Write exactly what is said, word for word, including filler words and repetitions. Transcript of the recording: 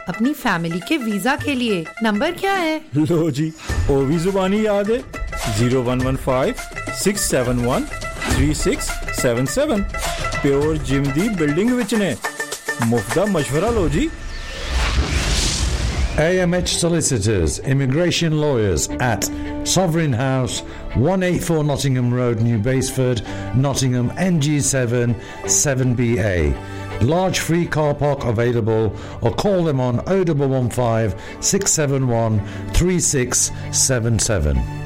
अपनी फैमिली के वीजा के लिए। नंबर क्या है? लो जी, ओ भी जुबानी याद है। zero one one five six seven one three six seven seven। Pure gym दी बिल्डिंग विच ने। मुफ्त मशवरा लो जी। A M H Solicitors, Immigration Lawyers at Sovereign House, one eighty-four Nottingham Road, New Basford, Nottingham, N G seven seven B A. Large free car park available, or call them on oh one one five six seven one three six seven seven.